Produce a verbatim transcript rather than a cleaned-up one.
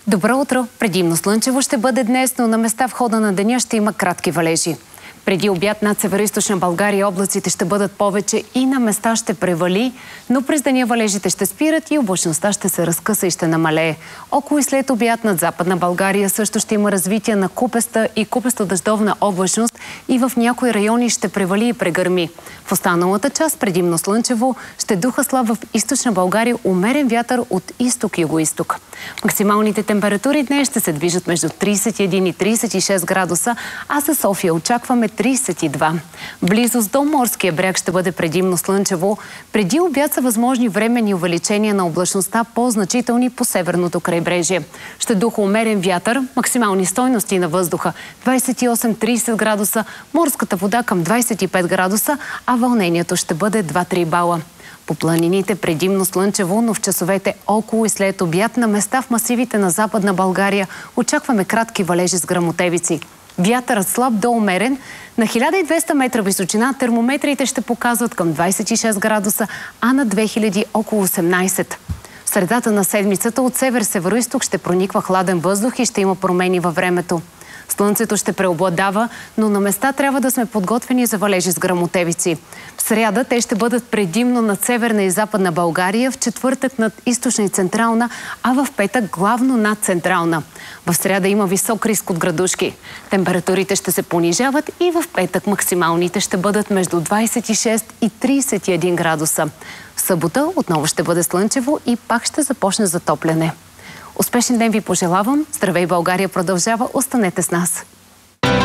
Добро утро! Предимно слънчево ще бъде днес, но на места в хода на деня ще има кратки валежи. Преди обяд над североизточна България облаците ще бъдат повече и на места ще превали, но през деня валежите ще спират и облачността ще се разкъса и ще намалее. Около и след обяд над Западна България също ще има развитие на купеста и купесто-дъждовна облачност и в някои райони ще превали и прегърми. В останалата част предимно слънчево ще духа слаб в източна България умерен вятър от изток и югоизток. Максималните температури днес ще се движат между тридесет и един и тридесет и шест градуса, а за София очакваме тридесет и два. Близост до морския бряг ще бъде предимно слънчево. Преди обяд са възможни временни увеличения на облачността по-значителни по северното крайбрежие. Ще духа умерен вятър, максимални стойности на въздуха двадесет и осем до тридесет градуса, морската вода към двадесет и пет градуса, а вълнението ще бъде два-три бала. По планините предимно слънчево, но в часовете около и след обяд на места в масивите на Западна България очакваме кратки валежи с гръмотевици. Вятърът слаб до умерен. На хиляда и двеста метра височина термометрите ще показват към двадесет и шест градуса, а на две хиляди около осемнадесет. В средата на седмицата от север-североизток ще прониква хладен въздух и ще има промени във времето. Слънцето ще преобладава, но на места трябва да сме подготвени за валежи с гръмотевици. В сряда те ще бъдат предимно над северна и западна България, в четвъртък над източна и централна, а в петък главно над централна. В сряда има висок риск от градушки. Температурите ще се понижават и в петък максималните ще бъдат между двадесет и шест и тридесет и един градуса. В събота отново ще бъде слънчево и пак ще започне затопляне. Успешен ден ви пожелавам. Здравей, България продължава. Останете с нас.